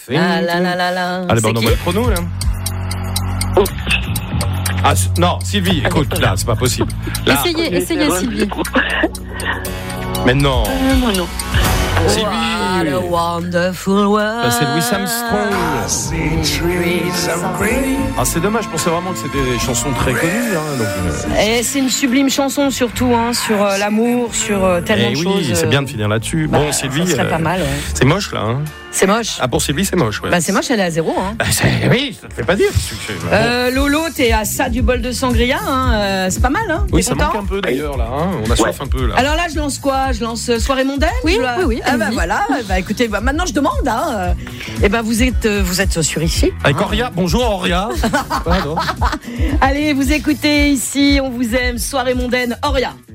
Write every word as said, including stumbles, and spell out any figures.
Ah là là là là. Allez, bon, on envoie le chrono, là. Ah, non, Sylvie, écoute, là, c'est pas possible. Là. Essayez, essayez, Sylvie. Mais non. Euh, moi, non. Sylvie. What a wonderful world. Bah, c'est Louis Armstrong. Ah, c'est dommage, je pensais vraiment que c'était des chansons très connues. Hein, donc, euh... Et c'est une sublime chanson, surtout, hein, sur euh, l'amour, sur euh, tellement eh de oui, choses. Oui, c'est bien de finir là-dessus. Bah, bon, Sylvie. Ça serait euh, pas mal, ouais. C'est moche, là. Hein. C'est moche. Ah, pour Sylvie, c'est moche, ouais. Bah, c'est moche, elle est à zéro, hein. Bah, c'est... Oui, ça te fait pas dire. C'est... Bon. Euh, Lolo, t'es à ça du bol de sangria, hein. Euh, c'est pas mal, hein. Oui, t'es ça content manque un peu, d'ailleurs, là. Hein. On a soif Ouais. un peu, là. Alors là, je lance quoi? Je lance euh, soirée mondaine? Oui, je la... oui, oui, Ah bah allez-y. voilà. Bah écoutez, bah, maintenant je demande. Hein. Et ben vous êtes, euh, vous êtes sur ici. Avec Auria. Bonjour, Auria. Pardon. Allez, vous écoutez ici. On vous aime. Soirée mondaine. Auria.